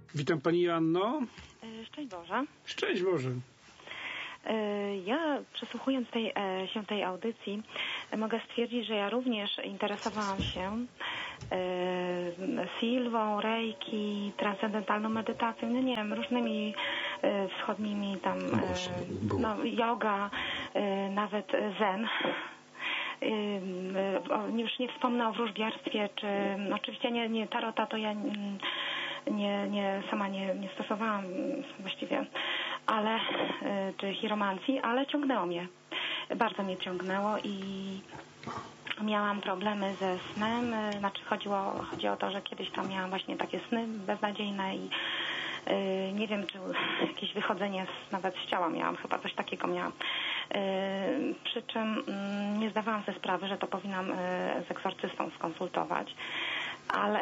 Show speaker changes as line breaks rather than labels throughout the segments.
Witam Pani Joanno.
Szczęść Boże.
Szczęść Boże.
Ja przysłuchując się tej audycji mogę stwierdzić, że ja również interesowałam się silwą, reiki, transcendentalną medytacją, no nie wiem, różnymi wschodnimi tam, yoga, nawet zen. Już nie wspomnę o wróżbiarstwie, czy oczywiście nie tarota, to ja sama nie stosowałam właściwie, ale czy chiromancji, ale ciągnęło mnie. Bardzo mnie ciągnęło i miałam problemy ze snem. Znaczy chodzi o to, że kiedyś tam miałam właśnie takie sny beznadziejne i nie wiem, czy jakieś wychodzenie nawet z ciała miałam, chyba coś takiego miałam. Przy czym nie zdawałam sobie sprawy, że to powinnam z egzorcystą skonsultować, ale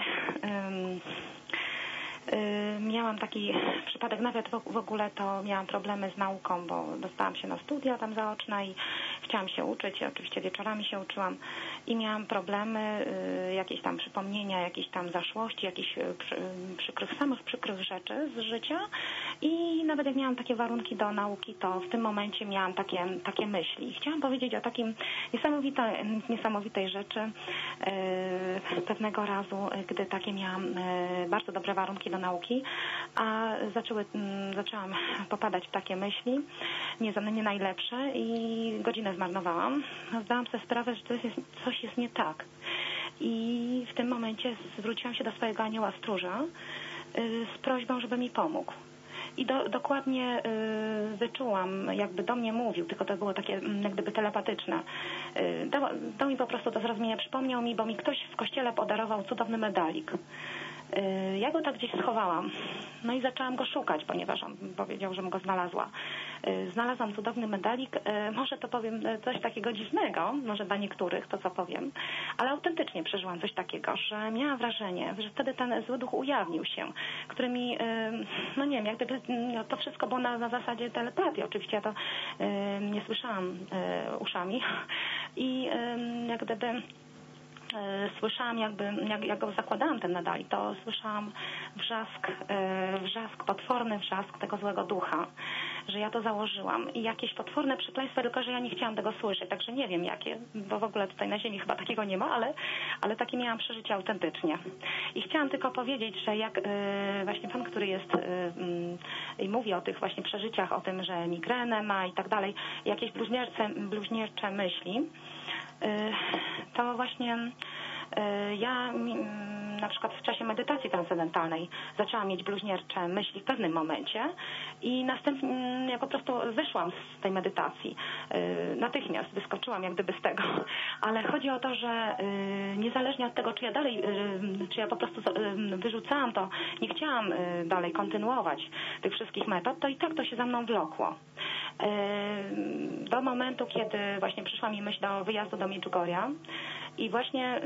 miałam taki przypadek, nawet w ogóle to miałam problemy z nauką, bo dostałam się na studia tam zaoczne i chciałam się uczyć, oczywiście wieczorami się uczyłam i miałam problemy, jakieś tam przypomnienia, jakieś tam zaszłości, jakieś samych przykrych rzeczy z życia i nawet jak miałam takie warunki do nauki, to w tym momencie miałam takie myśli. Chciałam powiedzieć o takim niesamowitej rzeczy pewnego razu, gdy takie miałam bardzo dobre warunki do nauki, a zaczęłam popadać w takie myśli, nie najlepsze i godzinę zmarnowałam. Zdałam sobie sprawę, że coś jest nie tak. I w tym momencie zwróciłam się do swojego anioła stróża z prośbą, żeby mi pomógł. I dokładnie wyczułam, jakby do mnie mówił, tylko to było takie jak gdyby telepatyczne. Dał mi po prostu do zrozumienia, przypomniał mi, bo mi ktoś w kościele podarował cudowny medalik. Ja go tak gdzieś schowałam. No i zaczęłam go szukać, ponieważ on powiedział, żebym go znalazła. Znalazłam cudowny medalik. Może to powiem coś takiego dziwnego, może dla niektórych to, co powiem, ale autentycznie przeżyłam coś takiego, że miałam wrażenie, że wtedy ten zły duch ujawnił się, który mi, no nie wiem, jak gdyby to wszystko było na zasadzie telepatii. Oczywiście ja to nie słyszałam uszami i jak gdyby słyszałam jak go zakładałam ten medalik, to słyszałam wrzask, potworny wrzask tego złego ducha, że ja to założyłam i jakieś potworne przekleństwo, tylko że ja nie chciałam tego słyszeć, także nie wiem jakie, bo w ogóle tutaj na ziemi chyba takiego nie ma, ale takie miałam przeżycie autentycznie. I chciałam tylko powiedzieć, że jak właśnie pan, który jest i mówi o tych właśnie przeżyciach, o tym, że migrenę ma i tak dalej, jakieś bluźniercze myśli, to właśnie ja na przykład w czasie medytacji transcendentalnej zaczęłam mieć bluźniercze myśli w pewnym momencie i następnie ja po prostu wyszłam z tej medytacji. Natychmiast wyskoczyłam jak gdyby z tego. Ale chodzi o to, że niezależnie od tego, czy ja po prostu wyrzucałam to, nie chciałam dalej kontynuować tych wszystkich metod, to i tak to się za mną wlokło. Do momentu, kiedy właśnie przyszła mi myśl do wyjazdu do Medjugorja i właśnie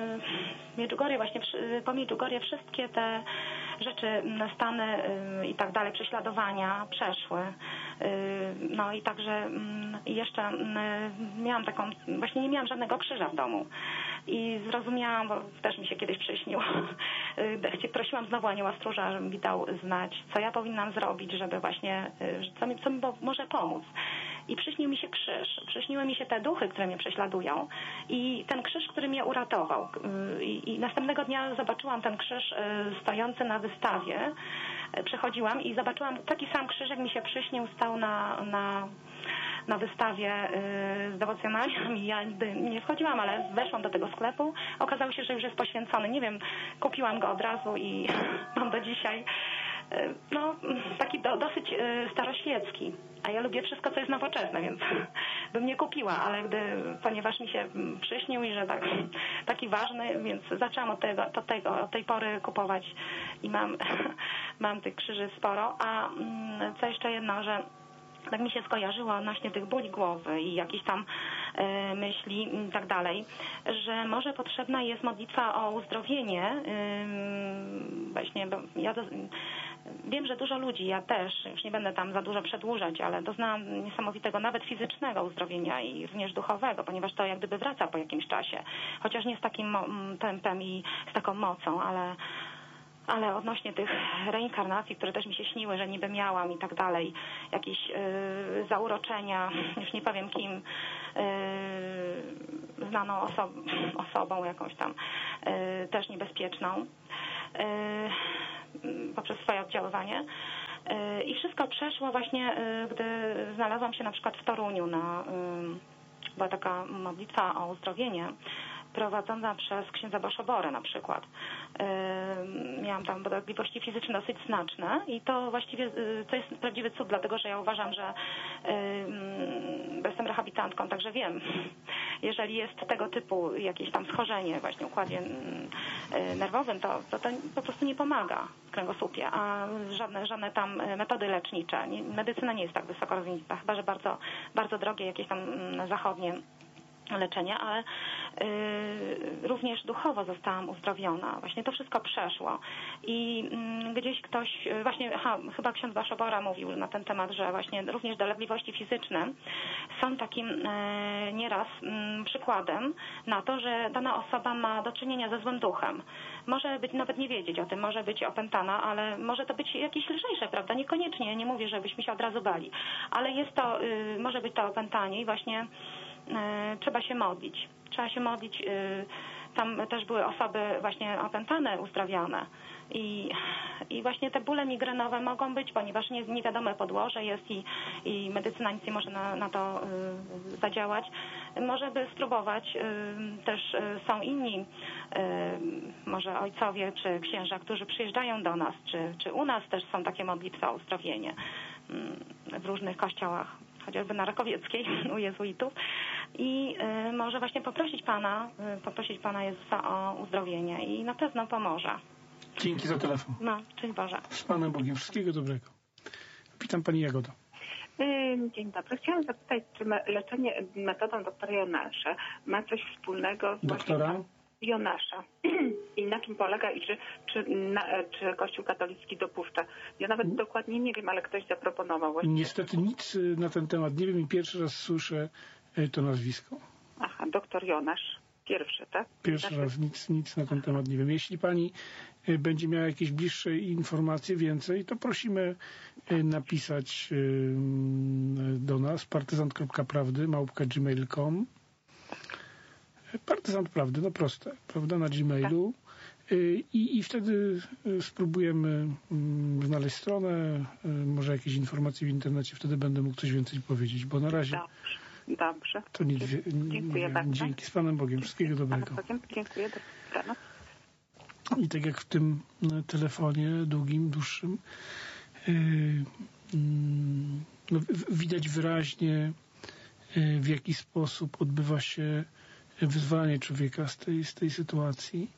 po Medjugorje wszystkie te rzeczy, stany i tak dalej, prześladowania przeszły. No i także jeszcze miałam taką, właśnie nie miałam żadnego krzyża w domu i zrozumiałam, bo też mi się kiedyś przyśniło, prosiłam znowu anioła stróża, żeby mi dał znać, co ja powinnam zrobić, żeby właśnie, co mi może pomóc. I przyśnił mi się krzyż, przyśniły mi się te duchy, które mnie prześladują i ten krzyż, który mnie uratował. I następnego dnia zobaczyłam ten krzyż stojący na wystawie. Przechodziłam i zobaczyłam taki sam krzyż, jak mi się przyśnił, stał na wystawie z dewocjonaliami. Ja nigdy nie wchodziłam, ale weszłam do tego sklepu. Okazało się, że już jest poświęcony. Nie wiem, kupiłam go od razu i mam do dzisiaj taki dosyć staroświecki. A ja lubię wszystko, co jest nowoczesne, więc bym nie kupiła, ale ponieważ mi się przyśnił i że taki ważny, więc zaczęłam od tej pory kupować i mam tych krzyży sporo. A co jeszcze jedno, że tak mi się skojarzyło odnośnie tych bóli głowy i jakichś tam myśli i tak dalej, że może potrzebna jest modlitwa o uzdrowienie. Właśnie, bo ja wiem, że dużo ludzi, ja też, już nie będę tam za dużo przedłużać, ale doznałam niesamowitego, nawet fizycznego uzdrowienia i również duchowego, ponieważ to jak gdyby wraca po jakimś czasie. Chociaż nie z takim tempem i z taką mocą, ale Ale odnośnie tych reinkarnacji, które też mi się śniły, że niby miałam i tak dalej, jakieś zauroczenia, już nie powiem kim, znaną osobą jakąś tam, też niebezpieczną, poprzez swoje oddziaływanie. I wszystko przeszło właśnie, gdy znalazłam się na przykład w Toruniu była taka modlitwa o uzdrowienie prowadzona przez księdza Baszoborę na przykład. Miałam tam dolegliwości fizyczne dosyć znaczne i to właściwie to jest prawdziwy cud, dlatego że ja uważam, że jestem rehabilitantką, także wiem, jeżeli jest tego typu jakieś tam schorzenie właśnie w układzie nerwowym, to po prostu nie pomaga w kręgosłupie, a żadne tam metody lecznicze. Medycyna nie jest tak wysoko rozwinięta, chyba że bardzo, bardzo drogie jakieś tam zachodnie leczenie, ale również duchowo zostałam uzdrowiona. Właśnie to wszystko przeszło. I gdzieś ktoś, właśnie chyba ksiądz Baszobora mówił na ten temat, że właśnie również dolegliwości fizyczne są takim nieraz przykładem na to, że dana osoba ma do czynienia ze złym duchem. Może być nawet nie wiedzieć o tym, może być opętana, ale może to być jakieś lżejsze, prawda? Niekoniecznie, nie mówię, żebyśmy się od razu bali, ale jest to, może być to opętanie i właśnie trzeba się modlić. Trzeba się modlić. Tam też były osoby właśnie opętane, uzdrawiane. I właśnie te bóle migrenowe mogą być, ponieważ niewiadome podłoże jest i medycyna nic nie może na to zadziałać. Może by spróbować. Też są inni, może ojcowie czy księża, którzy przyjeżdżają do nas, czy u nas też są takie modlitwy o uzdrowienie w różnych kościołach, chociażby na Rakowieckiej u jezuitów i może właśnie poprosić Pana Jezusa o uzdrowienie i na pewno pomoże.
Dzięki za telefon.
No, szczęść Boże.
Z Panem Bogiem. Wszystkiego dobrego. Witam Pani Jagoda.
Dzień dobry. Chciałam zapytać, czy leczenie metodą doktora Jonasza ma coś wspólnego z
Doktora?
Jonasza i na czym polega i czy Kościół katolicki dopuszcza. Ja nawet dokładnie nie wiem, ale ktoś zaproponował właśnie.
Niestety nic na ten temat nie wiem i pierwszy raz słyszę to nazwisko.
Aha, doktor Jonasz. Pierwszy, tak?
Pierwszy raz nic na ten temat nie wiem. Jeśli Pani będzie miała jakieś bliższe informacje, więcej, to prosimy napisać do nas partyzant.prawdy@gmail.com. Partyzant Prawdy, no proste, prawda, na Gmailu. I wtedy spróbujemy znaleźć stronę, może jakieś informacje w internecie, wtedy będę mógł coś więcej powiedzieć, bo na razie
Dobrze.
to nic.
Dziękuję bardzo.
Dzięki, z Panem Bogiem. Wszystkiego dobrego.
Dziękuję. Dobranoc.
I tak jak w tym telefonie dłuższym, widać wyraźnie, w jaki sposób odbywa się wyzwanie człowieka z tej sytuacji.